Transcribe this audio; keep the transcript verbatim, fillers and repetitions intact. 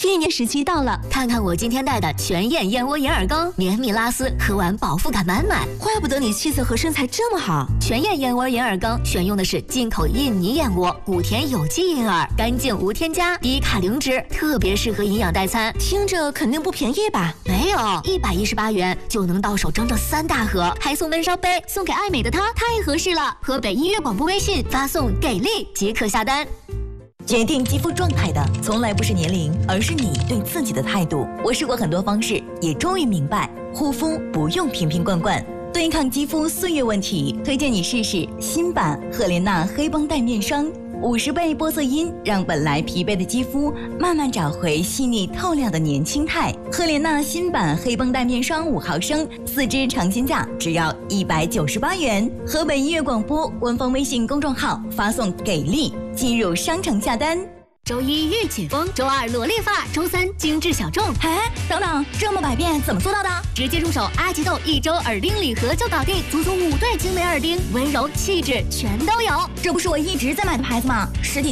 纪念时期到了，看看我今天带的全燕燕窝银耳羹，绵密拉丝，喝完饱腹感满满。 怪不得你气色和身材这么好。 全燕燕窝银耳羹选用的是进口印尼燕窝，谷田有机银耳，干净无添加，低卡零脂，特别适合营养代餐。 听着肯定不便宜吧？ 没有，一百一十八元就能到手整整三大盒，还送温烧杯，送给爱美的她，太合适了。河北音乐广播微信发送“给力”即可下单。 决定肌肤状态的从来不是年龄，而是你对自己的态度。我试过很多方式，也终于明白，护肤不用瓶瓶罐罐。对抗肌肤岁月问题，推荐你试试新版赫莲娜黑绷带面霜。五十倍玻色因让本来疲惫的肌肤慢慢找回细腻透亮的年轻态。赫莲娜新版黑绷带面霜五毫升，四支尝鲜价只要一百九十八元。河北音乐广播官方微信公众号发送“给力”进入商城下单。 周一御姐风，周二萝莉发，周三精致小众。 哎，等等，这么百变怎么做到的？ 直接入手阿吉豆一周耳钉礼盒就搞定，足足五对精美耳钉，温柔气质全都有。 这不是我一直在买的牌子吗？实体